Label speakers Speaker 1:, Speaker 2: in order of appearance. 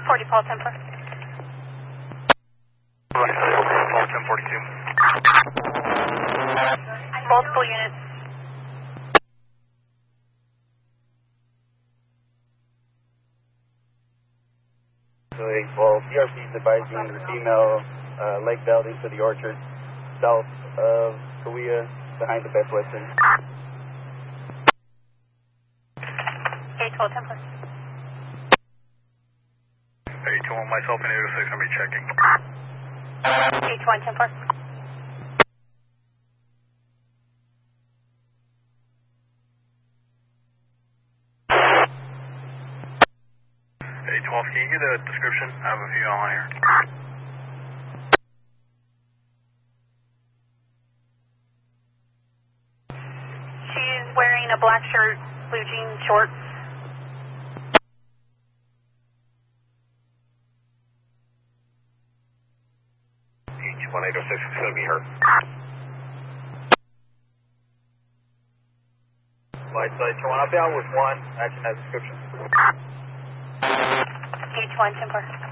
Speaker 1: 40 Paul Templar.
Speaker 2: Paul 1042.
Speaker 1: Multiple units.
Speaker 3: Well, CRC is advising the female leg belt into the orchard south of Kauai behind the Best Western.
Speaker 1: 812 Templar.
Speaker 2: 821, myself and 806, I'm going to be checking.
Speaker 1: 821 Templar.
Speaker 2: 812, can you get a description? I have a few on here.
Speaker 1: She's wearing a black shirt, blue jean shorts.
Speaker 2: Each 1806 is going to be her. Light side, turn up out with one, action has description.
Speaker 1: H1 Templar.